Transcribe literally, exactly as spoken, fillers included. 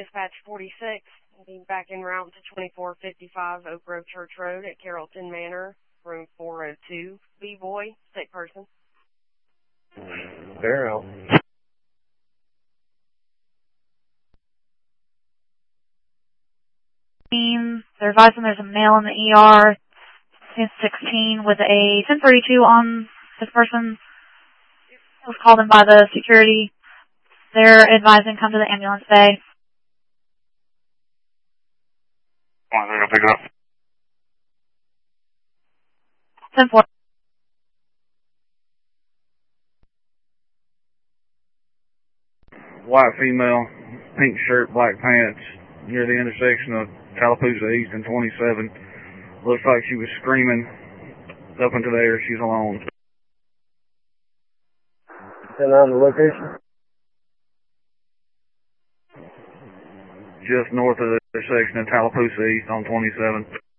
Dispatch forty-six, being back en route to twenty-four fifty-five Oak Grove Church Road at Carrollton Manor, room four oh two. B-Boy, sick person. Barrel. They're advising there's a male in the E R, sixteen, with a ten thirty-two on this person. Was called in by the security. They're advising come to the ambulance bay. Come on, they're gonna pick it up. ten four. White female, pink shirt, black pants, near the intersection of Tallapoosa East and twenty-seven. Looks like she was screaming up into the air. She's alone. And on the location? Just north of the intersection of Tallapoosa East on twenty-seven.